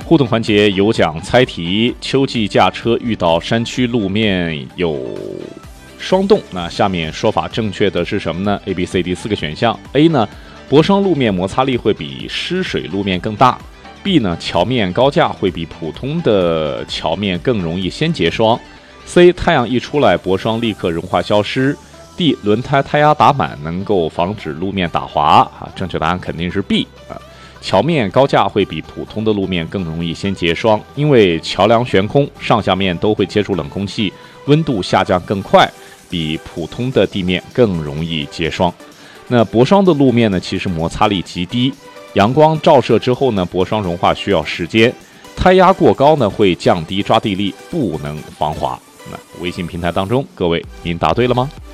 互动环节有奖猜题，秋季驾车遇到山区路面有霜冻，那下面说法正确的是什么呢 ？A、B、C、D 4个选项。A 呢，薄霜路面摩擦力会比湿水路面更大。B 呢，桥面高架会比普通的桥面更容易先结霜。C 太阳一出来，薄霜立刻融化消失。D 轮胎胎压打满能够防止路面打滑正确答案肯定是 B 桥面高架会比普通的路面更容易先结霜，因为桥梁悬空，上下面都会接触冷空气，温度下降更快，比普通的地面更容易结霜。那薄霜的路面呢，其实摩擦力极低，阳光照射之后呢，薄霜融化需要时间，胎压过高呢会降低抓地力，不能防滑。那微信平台当中，各位您答对了吗？